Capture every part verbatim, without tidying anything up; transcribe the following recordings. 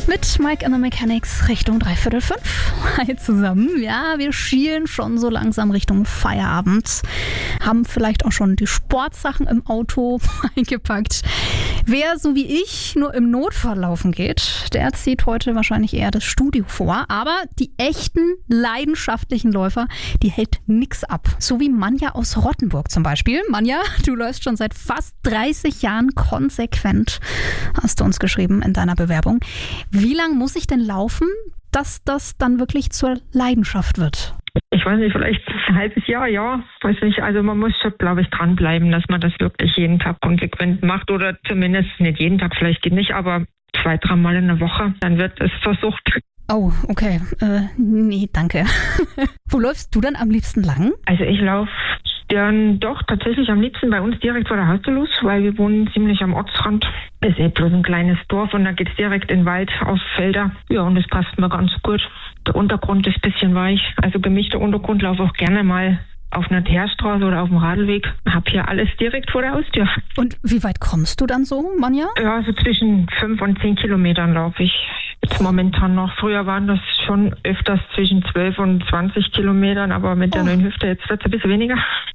Mit Mike and the Mechanics Richtung dreiviertel fünf. Hi zusammen. Ja, wir schielen schon so langsam Richtung Feierabend. Haben vielleicht auch schon die Sportsachen im Auto eingepackt. Wer, so wie ich, nur im Notfall laufen geht, der zieht heute wahrscheinlich eher das Studio vor. Aber die echten, leidenschaftlichen Läufer, die hält nix ab. So wie Manja aus Rottenburg zum Beispiel. Manja, du läufst schon seit fast dreißig Jahren konsequent, hast du uns geschrieben in deiner Bewerbung. Wie lang muss ich denn laufen, dass das dann wirklich zur Leidenschaft wird? Ich weiß nicht, vielleicht ein halbes Jahr, ja. Weiß nicht. Also man muss schon, glaube ich, dranbleiben, dass man das wirklich jeden Tag konsequent macht oder zumindest nicht jeden Tag, vielleicht geht nicht, aber zwei, dreimal in der Woche. Dann wird es versucht. Oh, okay. Äh, nee, danke. Wo läufst du dann am liebsten lang? Also ich laufe dann doch tatsächlich am liebsten bei uns direkt vor der Haustür los, weil wir wohnen ziemlich am Ortsrand. Es ist eh bloß ein kleines Dorf und da geht es direkt in den Wald auf Felder. Ja, und das passt mir ganz gut. Der Untergrund ist ein bisschen weich, also gemischter Untergrund, laufe auch gerne mal auf einer Teerstraße oder auf dem Radlweg. Hab hier alles direkt vor der Haustür. Und wie weit kommst du dann so, Manja? Ja, so zwischen fünf und zehn Kilometern laufe ich jetzt momentan noch. Früher waren das schon öfters zwischen zwölf und zwanzig Kilometern, aber mit der oh. neuen Hüfte jetzt wird es ein bisschen weniger.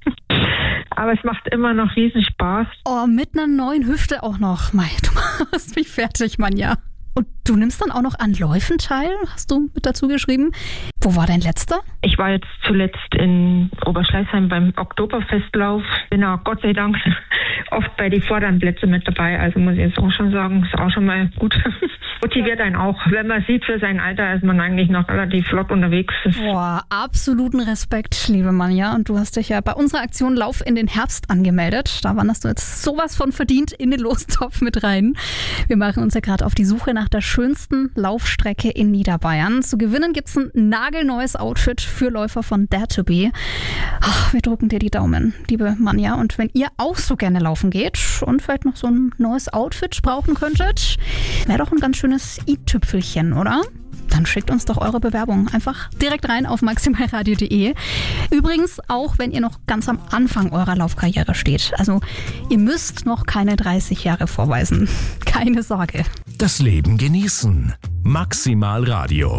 Aber es macht immer noch riesen Spaß. Oh, mit einer neuen Hüfte auch noch. Mei, du machst mich fertig, Manja. Und du nimmst dann auch noch an Läufen teil, hast du mit dazu geschrieben. Wo war dein letzter? Ich war jetzt zuletzt in Oberschleißheim beim Oktoberfestlauf. Bin auch Gott sei Dank oft bei den vorderen Plätzen mit dabei. Also muss ich jetzt auch schon sagen, ist auch schon mal gut. Motiviert einen auch. Wenn man sieht, für sein Alter ist man eigentlich noch relativ flott unterwegs. Boah, absoluten Respekt, liebe Manja. Und du hast dich ja bei unserer Aktion Lauf in den Herbst angemeldet. Da wanderst du jetzt sowas von verdient in den Lostopf mit rein. Wir machen uns ja gerade auf die Suche nach der schönsten Laufstrecke in Niederbayern. Zu gewinnen gibt es ein nagelneues Outfit für Läufer von Dare to Be. Ach, wir drücken dir die Daumen, liebe Manja. Und wenn ihr auch so gerne laufen geht und vielleicht noch so ein neues Outfit brauchen könntet, wäre doch ein ganz schönes i-Tüpfelchen, oder? Dann schickt uns doch eure Bewerbung einfach direkt rein auf maximalradio punkt de. Übrigens auch, wenn ihr noch ganz am Anfang eurer Laufkarriere steht. Also ihr müsst noch keine dreißig Jahre vorweisen. Keine Sorge. Das Leben genießen. Maximal Radio.